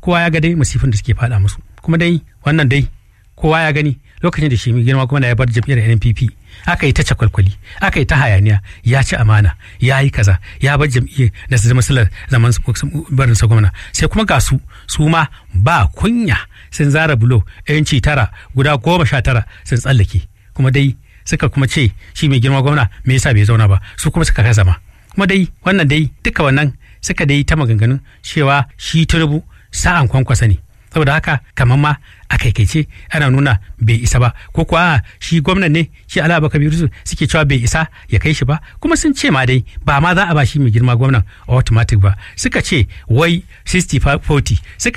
kowa ya ga dai musifin da suke faɗa musu, kuma dai wannan dai kowa ya gani lokacin da shi mai girma gwamna ya bar jam'iyyar NPP aka yi ta cakwalkwali, aka yi ta hayaniya, ya ci amana, ya yi kaza, ya bar jam'iyyar da su zama silar zaman barin sa gwamna, sai kuma ga su ma ba kunya sun zara bulo 'yanci 9 guda 19 sun tsallake, kuma dai suka kuma ce shi mai girma gwamna me yasa bai zauna ba, su kuma suka kai zama, kuma dai wannan dai duka wannan suka dai ta maganganun cewa shi Tinubu sa'an Kwankwasa ne, saboda haka kamar ma a kaikaice ana nuna bai isa ba, ko kuwa shi gwamnan ne shi Alhaji Abubakar Yusuf suke cewa bai isa ya kai shi ba, kuma sun ce ma dai ba ma za a ba shi mai girma gwamnan automatic ba, suka ce wai 60-40 suka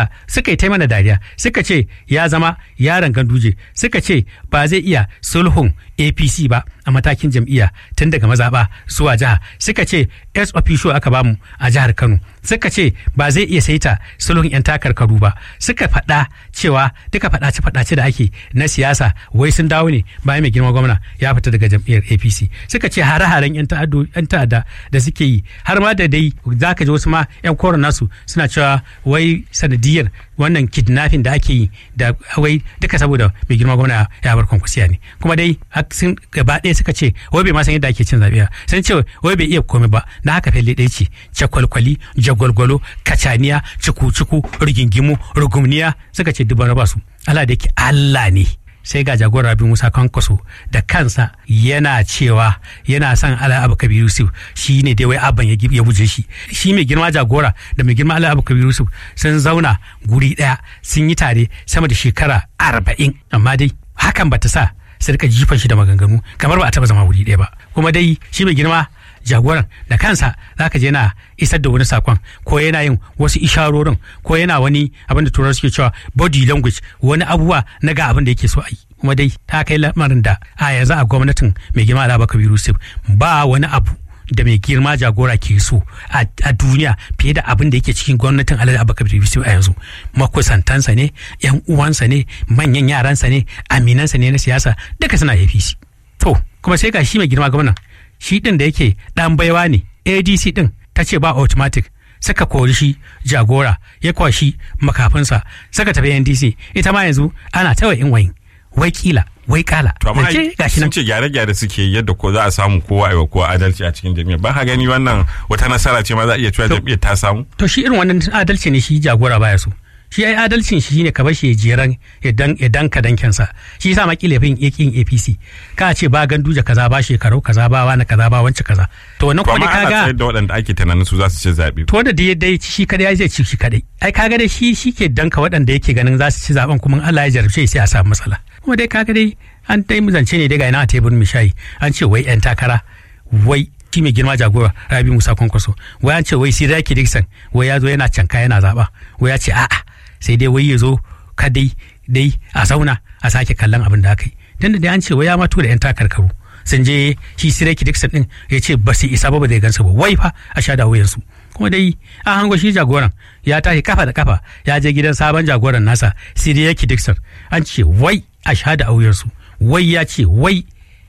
yi ta mana dariya, suka ce ya zama yaron Ganduje, suka ce ba zai iya sulhun APC ba a matakin jam'iyya tun daga mazaɓa zuwa jiha, suka ce ex officio aka bamu a jihar Kano, suka ce ba zai iya saita sulhun 'yan takarkaru ba, suka faɗa cewa duka faɗace da ake na siyasa wai sun dawo ne bayan mai girma gwamna ya fita daga jam'iyyar APC, suka ce hare-haren 'yan ta'adda da suke yi, har ma da dai za ka ji wasu ma 'yan koron nasu suna cewa wai sanadiyar wannan kidnapping da ake yi da wai duka saboda mai girma gwamna ya bar Kwankwasiya ne, kuma dai sun gaba ɗaya suka ce wai bai ma san yadda ake cin zaɓe, sun ce wai bai iya komai ba, na haka felle ɗaya ce cakwalkwali, jagwalgwalo, kacaniya, ciku-ciku, rigingimu, rugumniya, suka ce dubban raba su. Allah da yake Allah ne, sai ga jagorar Rabi Musa Kwankwaso da kansa yana cewa yana son Alhaji Abubakar Yusuf shi ne dai wai abban ya guje shi mai girma jagora da mai girma Alhaji Abubakar Yusuf sun zauna guri ɗaya sun yi tare sama da shekara 40, amma dai hakan bata sa su rika jifan shi da maganganu kamar ba a taba zama wuri ɗaya ba, kuma dai shi mai girma jagoran da kansa zaka je yana isar da wani sakon ko yana yin wasu isharorin ko yana wani abin da turawa suke cewa body language, wani abubuwa na ga abin da yake so a yi, kuma dai ta kai lamarin da a yanzu a gwamnatin mai girma Alhaji Abubakar Yusuf ba wani abu da mai girma jagora ke so a duniya fiye da abin da yake cikin gwamnatin Alhaji Abubakar Yusuf a yanzu. Makusantansa ne, yan uwansa ne, manyan yaransa ne, aminansa ne na siyasa, duka suna APC. To kuma sai ga shi mai girma gwamnan shi din da yake dan baiwa ne, ADC din ta ce ba automatic, suka kori shi jagora ya kwashi makafinsa suka tafi NDC, ita ma yanzu ana tawa in wayin wai kila wai kala. To amma sun ce gyare-gyare suke yadda ko za a samu kowa aiwa kowa adalci a cikin jami'a, ba ka gani wannan wata nasara ce ma za a iya cewa jami'ar ta samu? To shi irin wannan adalci ne shi jagora baya so, shi ai adalcin shi shine ka bar shi jeran idan ka dankensa, shi yasa ma kila yin APC ka ce ba Ganduje kaza ba shekaru kaza ba wani kaza ba wancan kaza, to wannan kuma kaga ana tsayar da waɗanda ake tunanin su za su ci zaɓe, to da dai shi kadai zai ci shi kadai, ai kaga dai shi ke danka waɗanda yake ganin za su ci zaben, kuma Allah ya jarabce sai a samu matsala, kuma dai kaga dai an dai muzance ne daga ina a teburin mishayi an ce wai 'yan takara wai shi mai girma jagora Rabi Musa Kwankwaso wai an ce wai Siraki Dixon wai ya zo yana canka yana zaba, wai ya ce a'a sai dai wai ya zo kadai dai a zauna a sake kallon abin da aka yi, tunda dai an ce wai ya mato da 'yan takarkaru sun je shi Siraki Dixon din ya ce ba su isa ba zai gansu ba, wai fa a sha da wayansu, kuma dai an hango shi jagoran ya tashi kafa da kafa ya je gidan sabon jagoran nasa Siraki Dixon, an ce wai a sha da auyensu, wai ya ce wai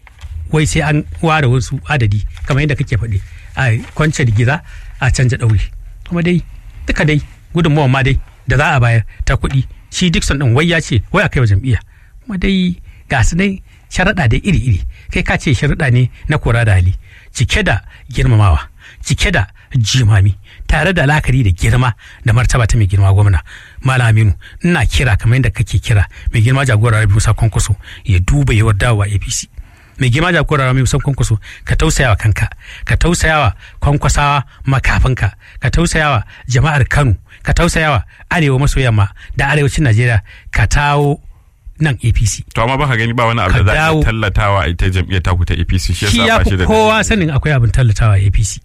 sai an ware wasu adadi kamar yadda kake faɗi a kwance giza a canja ɗauri, kuma dai duka dai gudunmawa ma dai da za a bayar ta kuɗi shi Dixon ɗin wai ya ce wai a kai wa jam'iyya, kuma dai ga su dai sharaɗa dai iri-iri, kai ka ce sharaɗa ne na kora da hali, cike da girmamawa, cike da jimami, tare da la'akari da girma da martaba ta mai girma gwamna Malam Aminu. Ina kira kamar yadda kake kira mai girma jagora Rabi Musa Kwankwaso ya duba yawar dawowa APC. Mai girma jagora Rabi Musa Kwankwaso ka tausayawa kanka, ka tausayawa kwankwasawa makafinka, ka tausayawa jama'ar Kano, ka tausayawa arewa maso yamma da arewacin Najeriya, ka tawo nan APC. To amma baka gani ba wani abu da za a tallatawa ita jam'iyyar taku ta APC, shi yasa ba shi da kowa sanin akwai abin tallatawa APC.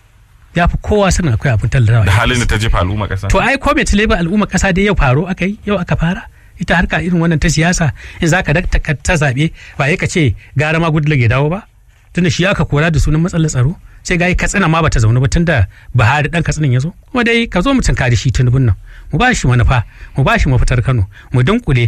Ya fi kowa sanin akwai abin tallatawa da halin da ta jefa al'umma kasa. To ai ko mai taleba al'umma kasa dai yau aka fara ita harka irin wannan ta siyasa, in zaka dakta ta zabe ba ka ce gara ma Goodluck ya dawo ba, tunda shi aka kora da sunan matsalar tsaro, sai ga Katsina ma bata zaune ba tunda Buhari dan Katsinan ya zo, kuma dai ka zo mu tunkari shi Tinubun nan, mu ba shi manufa, mu ba shi mafitar Kano, mu dunkule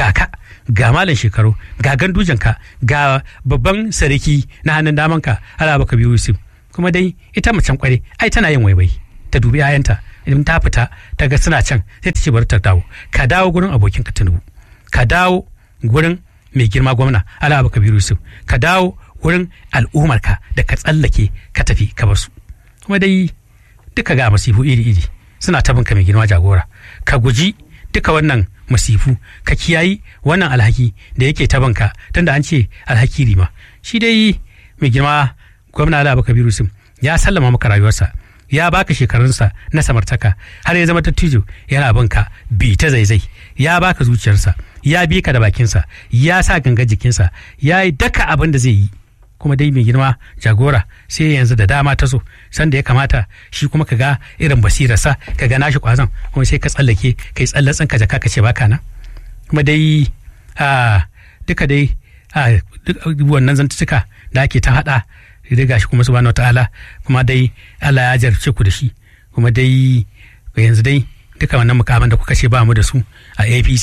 ga malam shekaru, ga gandujanka, ga babban sarki na hannun damanka Alhaji Abubakar Yusuf, kuma dai ita macen kware ai tana yin waiwai ta dubi ayanta idan ta fita ta ga suna can sai ta ce bari ta dawo. Ka dawo gurin abokin ka Tinubu, ka dawo gurin mai girma gwamna Ala Abba Kabiru Yusuf, ka dawo wurin al'ummarka da ka tsallake ka tafi ka bar su. Kuma dai duka ga masifu iri-iri suna tabinka mai girma jagora, ka guji duka wannan masifu, ka kiyayi wannan alhaki da yake tabinka, tunda an ce alhaki rima. Shi dai mai girma gwamna Ala Abba Kabiru Yusuf ya sallama maka rayuwarsa, ya baka shekarunsa na samartaka har ya zama dattijo yana binka bi ta zaizai, ya baka zuciyarsa, ya bi ka da bakinsa, ya sa gangar jikinsa, ya yi daka abin da zai yi. Kuma dai mai girma jagora sai yanzu da dama ta so sanda ya kamata shi kuma ka ga irin basirarsa, ka ga nashi kwazon, kuma sai ka tsallake kai tsallatsin ka jaka ka ce baka nan. Kuma dai duka dai wannan zantuka da ake ta hada riga shi kuma subhanahu wataala, kuma dai Allah ya jarce ku da shi. Kuma dai yanzu dai duka wannan mukaman da kuka ce ba mu da su a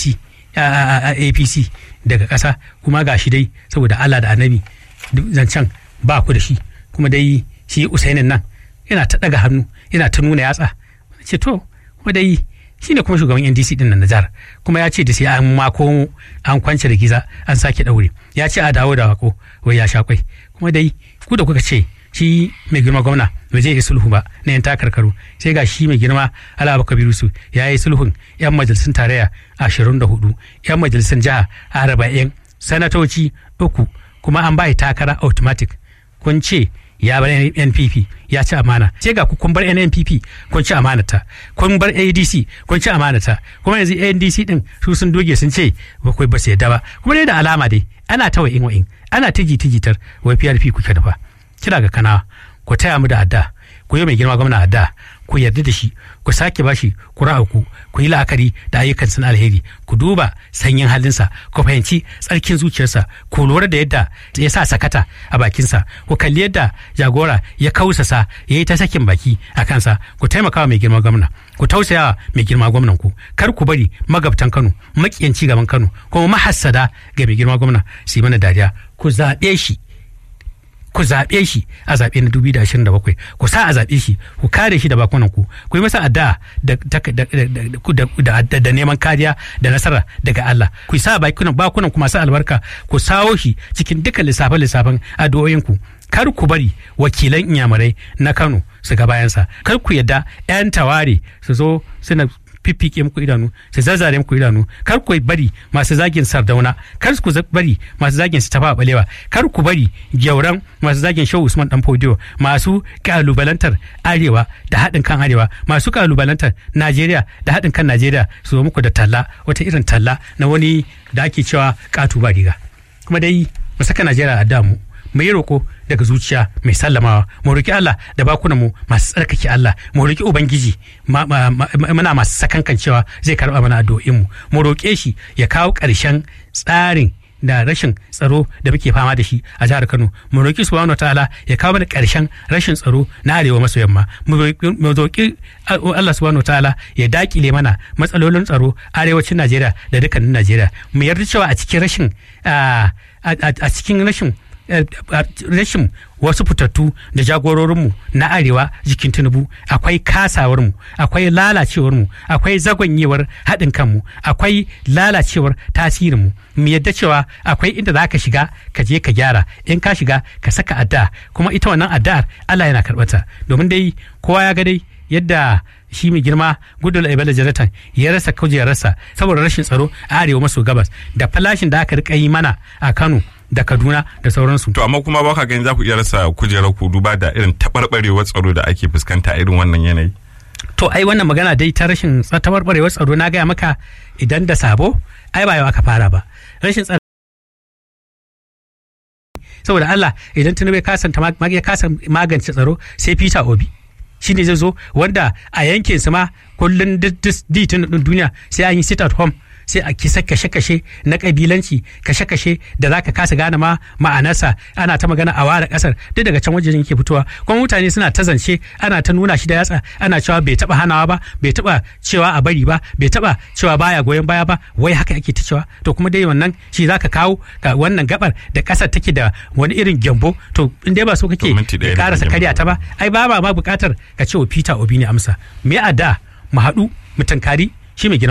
APC daga ƙasa, kuma gashi dai saboda Allah da Annabi zancen ba ku da shi. Kuma dai shi Usainin nan yana ta daga hannu yana ta nuna yatsa, ce to kuma dai shi ne kuma shugaban NDC din nan na jihar, kuma ya ce da sai an mako an kwance da giza an sake daure, ya ce a dawo da wako wai ya sha kwai. Kuma dai ku da kuka ce shi mai girma gwamna ba zai yi sulhu ba na yan takarkaru, sai ga shi mai girma Ala Abba Kabiru Yusuf ya yi sulhun yan majalisun tarayya 24, yan majalisun jiha 40, sanatoci 3, kuma an bai takara automatic. Kun ce ya bar NPP ya ci amana, sai ga kun bar NNPP kun ci amanata, kun bar ADC kun ci amanata, kuma yanzu ANDC din su sun doge sun ce bakwai ba su yadda ba. Kuma dai da alama dai ana ta wa'in ana tijitar wai PRP kuke da fa. Kira ga Kanawa ku taya mu da adda, ku yi mai girma gwamna adda, ku yarda da shi, ku sake bashi ku yi la'akari da ayyukan sun alheri, ku duba sanyin halinsa, ku fahimci tsarkin zuciyarsa, ku lura da yadda ya sa sakata a bakinsa, ku kalli yadda jagora ya kausasa ya yi ta sakin baki a kansa. Ku taimakawa mai girma gwamna, ku tausayawa mai girma gwamnan ku, kar ku bari magabtan Kano, makiyan ci gaban Kano, kuma mahassada ga mai girma gwamna su yi mana dariya. Ku zaɓe shi a zaɓe na 2027, ku sa a zaɓe shi, ku kare shi da bakunan ku yi masa addu'a da neman kariya da nasara daga Allah. Ku sa bakunan ku masu albarka, ku sawo shi cikin dukkan lissafen addu'o'in ku. Kar ku bari wakilan inyamurai na Kano su ga bayansa, kar ku yadda 'yan taware su zo suna fiffike muku idanu, su zazzare muku idanu. Kar ku bari masu zagin Sardauna, kar ku bari masu zagin su Tafawa Balewa, kar ku bari gyauran masu zagin Shehu Usman Dan Fodiyo, masu kalubalantar Arewa da haɗin kan Arewa, masu kalubalantar Najeriya da haɗin kan Najeriya su zo muku da talla, wata irin talla na wani da ake cewa ƙatu ba riga. Kuma dai mu saka Najeriya a damu, mu yi roƙo daga zuciya mai sallamawa, mu roƙi Allah da bakunan mu masu tsarkake Allah, mu roƙi Ubangiji muna masu sakankan cewa zai karɓa mana addu'o'in mu roƙe shi ya kawo ƙarshen tsarin da rashin tsaro da muke fama da shi a jihar Kano. Mu roƙi subhanahu wataala ya kawo mana ƙarshen rashin tsaro na arewa maso yamma. Mu roƙi Allah subhanahu wataala ya dakile mana matsalolin tsaro arewacin Najeriya da dukkanin Najeriya. Mu yarda cewa a cikin rashin wasu fitattu da jagororinmu na arewa jikin Tinubu akwai kasawarmu, akwai lalacewarmu, akwai zagonyewar haɗin kanmu, akwai lalacewar tasirinmu. Mu yadda cewa akwai inda za ka shiga ka je ka gyara, in ka shiga ka saka addu'a, kuma ita wannan addu'ar Allah yana karɓata. Domin dai kowa ya ga dai yadda shi mai girma Goodluck Ebele Jonathan ya rasa kujerarsa saboda rashin tsaro a arewa maso gabas da falashin da aka rika yi mana a Kano da Kaduna da sauransu. To amma kuma baka gani za ku iya rasa kujerar ku duba da irin taɓarɓarewar tsaro da ake fuskanta irin wannan yanayi? To ai wannan magana dai ta rashin taɓarɓarewar tsaro na gaya maka idan da sabo ai ba yau aka fara ba. Rashin tsaro saboda Allah idan Tinubu ya kasa magance tsaro sai Peter Obi shi ne zai zo wanda a yankin su ma kullum ditin duniya sai an yi sit at home, sai a kisa kashe-kashe na kabilanci, kashe-kashe da za ka kasa gane ma ma'anarsa. Ana ta magana a ware kasar duk daga can wajen yake fitowa, kuma mutane suna ta zance, ana ta nuna shi da yatsa, ana cewa bai taba hanawa ba, bai taba cewa a bari ba, bai taba cewa baya goyon baya ba, wai haka ake ta cewa. To kuma dai wannan shi za ka kawo ga wannan gabar da kasar take da wani irin gyambo. To in dai ba so kake karasa karya ta ba, ai ba bukatar ka ce wa Peter Obi ne amsa. Me a da mu haɗu mu tunkari shi mai